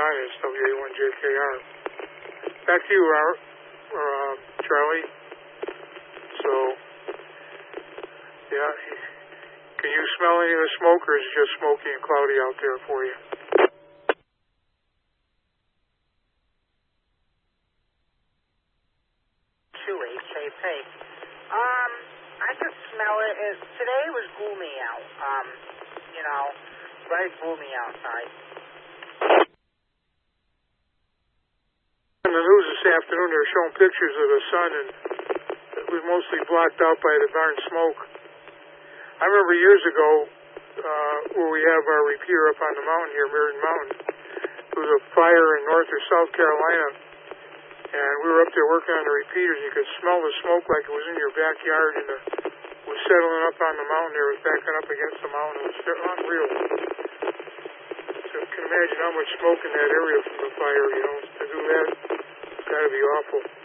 Giants, WA1JKR. Back to you, Robert, or Charlie. So, yeah, can you smell any of the smoke, or is it just smoky and cloudy out there for you? I just smell it. Today was gloomy out. Very gloomy outside. In the news this afternoon, they were showing pictures of the sun, and it was mostly blocked out by the darn smoke. I remember years ago, where we have our repeater up on the mountain here, Meriden Mountain, there was a fire in North or South Carolina, and we were up there working on the repeaters. You could smell the smoke like it was in your backyard, and it was settling up on the mountain there. It was backing up against the mountain. It was unreal. So you can imagine how much smoke in that area from the fire, To do that, it's got to be awful.